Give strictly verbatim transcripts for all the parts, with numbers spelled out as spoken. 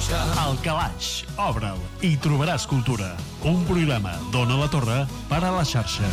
Al Calaix, obre'l i trobaràs cultura. Un programa d'Ona la Torre per a la xarxa.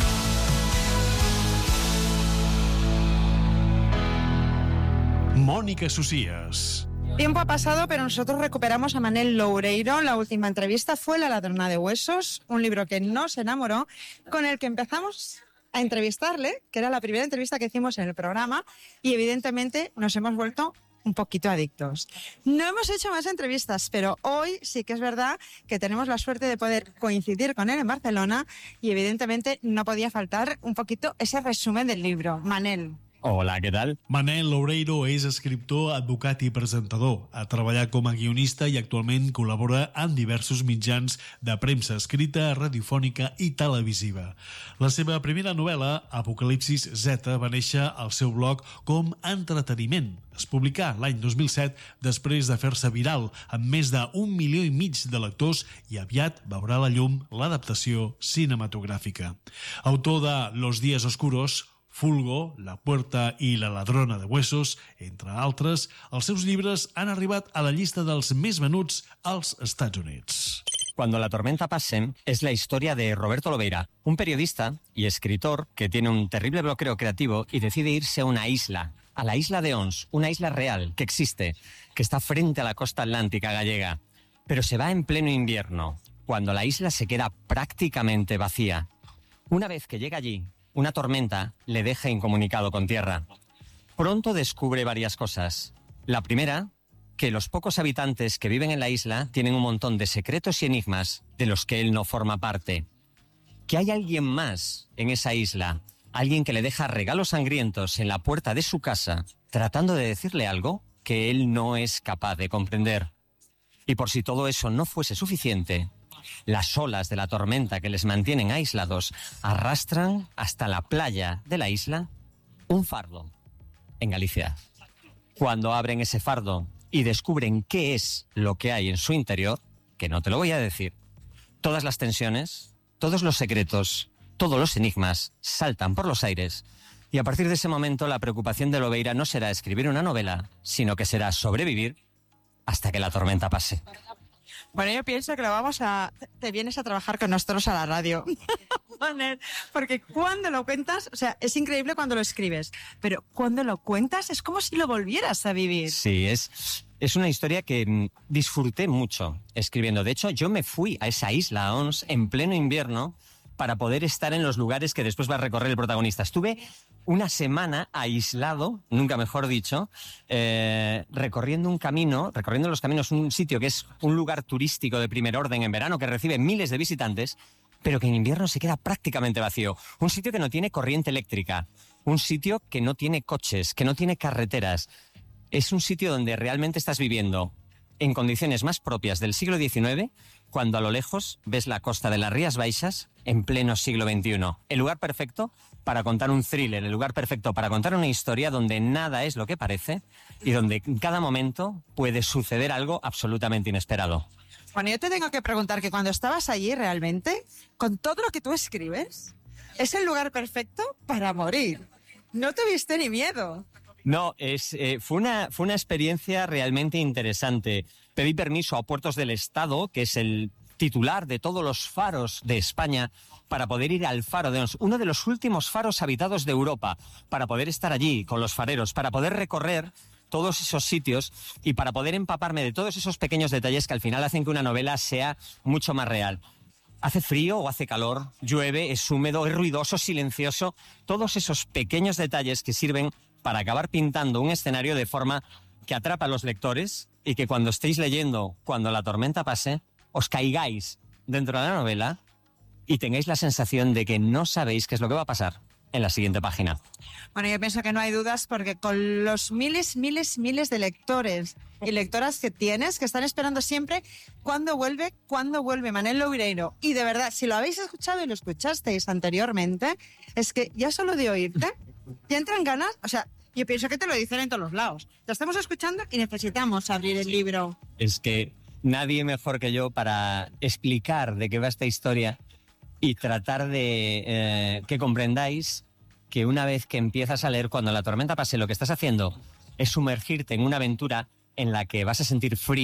Mónica Socias. Tiempo ha pasado, pero nosotros recuperamos a Manel Loureiro. La última entrevista fue La ladrona de huesos, un libro que nos enamoró, con el que empezamos a entrevistarle, que era la primera entrevista que hicimos en el programa, y evidentemente nos hemos vuelto un poquito adictos. No hemos hecho más entrevistas, pero hoy sí que es verdad que tenemos la suerte de poder coincidir con él en Barcelona y evidentemente no podía faltar un poquito ese resumen del libro. Manel. Hola, què tal? Manel Loureiro és escriptor, advocat i presentador. Ha treballat com a guionista i actualment col·labora en diversos mitjans de premsa escrita, radiofònica i televisiva. La seva primera novel·la, Apocalipsis Z, va néixer al seu blog com entreteniment. Es publicà l'any dos mil set després de fer-se viral amb més d'un milió i mig de lectors i aviat veurà la llum l'adaptació cinematogràfica. Autor de Los días oscuros, Fulgo, La puerta i La ladrona de huesos, entre altres, els seus llibres han arribat a la llista dels més venuts als Estats Units. Cuando la tormenta pase es la historia de Roberto Lobeira, un periodista y escritor que tiene un terrible bloqueo creativo y decide irse a una isla, a la isla de Ons, una isla real que existe, que está frente a la costa atlántica gallega, pero se va en pleno invierno, cuando la isla se queda prácticamente vacía. Una vez que llega allí, una tormenta le deja incomunicado con tierra. Pronto descubre varias cosas. La primera, que los pocos habitantes que viven en la isla tienen un montón de secretos y enigmas de los que él no forma parte. Que hay alguien más en esa isla, alguien que le deja regalos sangrientos en la puerta de su casa, tratando de decirle algo que él no es capaz de comprender. Y por si todo eso no fuese suficiente, las olas de la tormenta que les mantienen aislados arrastran hasta la playa de la isla un fardo en Galicia. Cuando abren ese fardo y descubren qué es lo que hay en su interior, que no te lo voy a decir, todas las tensiones, todos los secretos, todos los enigmas saltan por los aires y a partir de ese momento la preocupación de Lobeira no será escribir una novela, sino que será sobrevivir hasta que la tormenta pase. Bueno, yo pienso que lo vamos a... Te vienes a trabajar con nosotros a la radio. Porque cuando lo cuentas, o sea, es increíble cuando lo escribes, pero cuando lo cuentas es como si lo volvieras a vivir. Sí, es, es una historia que disfruté mucho escribiendo. De hecho, yo me fui a esa isla, a Ons, en pleno invierno, para poder estar en los lugares que después va a recorrer el protagonista. Estuve una semana aislado, nunca mejor dicho, eh, recorriendo un camino, recorriendo los caminos, un sitio que es un lugar turístico de primer orden en verano, que recibe miles de visitantes, pero que en invierno se queda prácticamente vacío. Un sitio que no tiene corriente eléctrica, un sitio que no tiene coches, que no tiene carreteras. Es un sitio donde realmente estás viviendo en condiciones más propias del siglo diecinueve, cuando a lo lejos ves la costa de las Rías Baixas en pleno siglo veintiuno. El lugar perfecto para contar un thriller, el lugar perfecto para contar una historia donde nada es lo que parece y donde en cada momento puede suceder algo absolutamente inesperado. Bueno, yo te tengo que preguntar que cuando estabas allí realmente, con todo lo que tú escribes, es el lugar perfecto para morir. No tuviste ni miedo. No, es, eh, fue, una, fue una experiencia realmente interesante. Pedí permiso a Puertos del Estado, que es el titular de todos los faros de España, para poder ir al faro de Ons, uno de los últimos faros habitados de Europa, para poder estar allí con los fareros, para poder recorrer todos esos sitios y para poder empaparme de todos esos pequeños detalles que al final hacen que una novela sea mucho más real. Hace frío o hace calor, llueve, es húmedo, es ruidoso, silencioso, todos esos pequeños detalles que sirven para acabar pintando un escenario de forma que atrapa a los lectores y que cuando estéis leyendo, cuando la tormenta pase, os caigáis dentro de la novela y tengáis la sensación de que no sabéis qué es lo que va a pasar en la siguiente página. Bueno, yo pienso que no hay dudas porque con los miles, miles, miles de lectores y lectoras que tienes, que están esperando siempre cuándo vuelve, cuándo vuelve Manel Loureiro. Y de verdad, si lo habéis escuchado y lo escuchasteis anteriormente, es que ya solo de oírte, ya entran ganas, o sea, yo pienso que te lo dicen en todos los lados. Te estamos escuchando y necesitamos abrir el libro. Es que nadie mejor que yo para explicar de qué va esta historia y tratar de eh, que comprendáis que una vez que empiezas a leer, cuando la tormenta pase, lo que estás haciendo es sumergirte en una aventura en la que vas a sentir frío,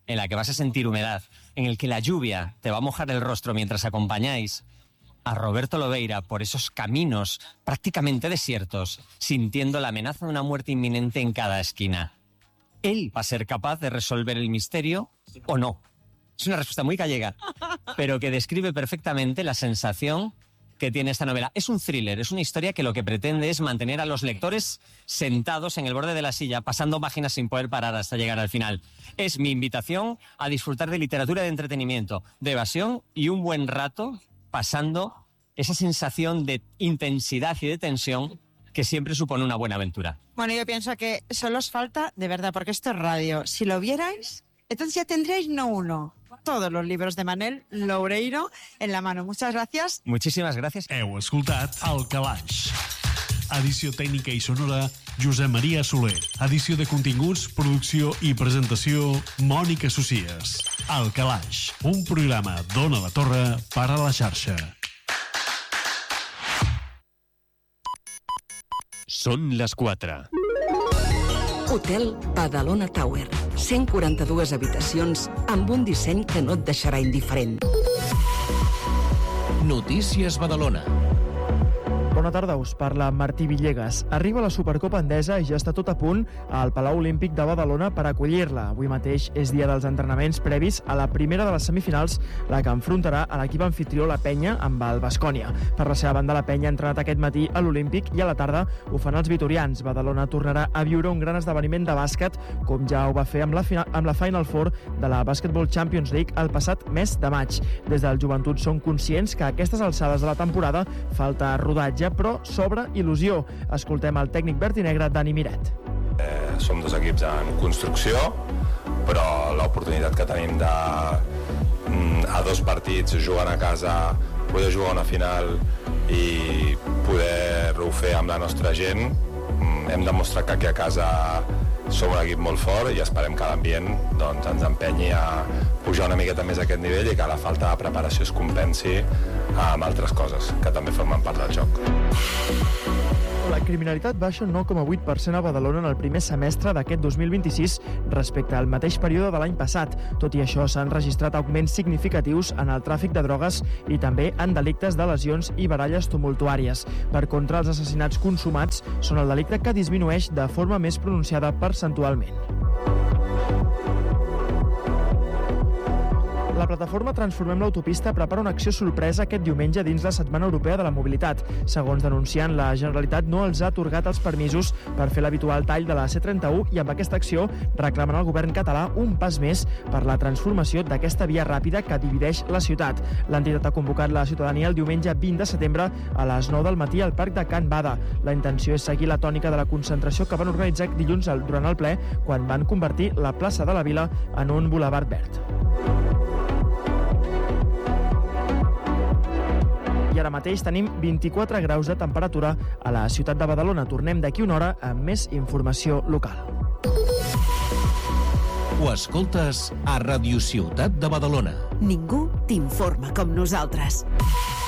en la que vas a sentir humedad, en el que la lluvia te va a mojar el rostro mientras acompañáis a Roberto Lobeira por esos caminos prácticamente desiertos, sintiendo la amenaza de una muerte inminente en cada esquina. ¿Él va a ser capaz de resolver el misterio o no? Es una respuesta muy gallega, pero que describe perfectamente la sensación que tiene esta novela. Es un thriller, es una historia que lo que pretende es mantener a los lectores sentados en el borde de la silla, pasando páginas sin poder parar hasta llegar al final. Es mi invitación a disfrutar de literatura de entretenimiento, de evasión y un buen rato pasando esa sensación de intensidad y de tensión que siempre supone una buena aventura. Bueno, yo pienso que solo os falta, de verdad, porque esto es radio. Si lo vierais, entonces ya tendríais no uno, todos los libros de Manel Loureiro en la mano. Muchas gracias. Muchísimas gracias. Heu escoltat El Calaix. Edició tècnica i sonora, Josep Maria Soler. Edició de continguts, producció i presentació, Mònica Socies. El Calaix, un programa d'Ona la Torre per a la xarxa. Són les quatre. Hotel Badalona Tower. cent quaranta-dues habitacions amb un disseny que no et deixarà indiferent. Notícies Badalona. Bona tarda, us parla Martí Villegas. Arriba la Supercopa Endesa i ja està tot a punt al Palau Olímpic de Badalona per acollir-la. Avui mateix és dia dels entrenaments previs a la primera de les semifinals, la que enfrontarà a l'equip anfitrió la Penya amb el Baskonia. Per la seva banda, la Penya ha entrenat aquest matí a l'Olímpic i a la tarda ho fan els vitorians. Badalona tornarà a viure un gran esdeveniment de bàsquet, com ja ho va fer amb la, final, amb la Final Four de la Basketball Champions League el passat mes de maig. Des del Joventut són conscients que a aquestes alçades de la temporada falta rodatge, però sobra il·lusió. Escoltem el tècnic verd i negre Dani Miret. Eh, som dos equips en construcció, però l'oportunitat que tenim de a dos partits jugant a casa, poder jugar una final i poder-ho fer amb la nostra gent, hem demostrat que aquí a casa som un equip molt fort i esperem que l'ambient doncs, ens empenyi a pujar una miqueta més a aquest nivell i que la falta de preparació es compensi amb altres coses que també formen part del joc. La criminalitat baixa un nou coma vuit per cent a Badalona en el primer semestre d'aquest dos mil vint-i-sis respecte al mateix període de l'any passat. Tot i això, s'han registrat augments significatius en el tràfic de drogues i també en delictes de lesions i baralles tumultuàries. Per contra, els assassinats consumats són el delicte que disminueix de forma més pronunciada percentualment. La plataforma Transformem l'Autopista prepara una acció sorpresa aquest diumenge dins la Setmana Europea de la Mobilitat. Segons denunciant, la Generalitat no els ha atorgat els permisos per fer l'habitual tall de la C trenta-u i amb aquesta acció reclamen al govern català un pas més per la transformació d'aquesta via ràpida que divideix la ciutat. L'entitat ha convocat la ciutadania el diumenge vint de setembre a les nou del matí al Parc de Can Bada. La intenció és seguir la tònica de la concentració que van organitzar dilluns durant el ple, quan van convertir la plaça de la Vila en un bulevard verd. I ara mateix tenim vint-i-quatre graus de temperatura a la ciutat de Badalona. Tornem d'aquí una hora amb més informació local. Ho escoltes a Radio Ciutat de Badalona. Ningú t'informa com nosaltres.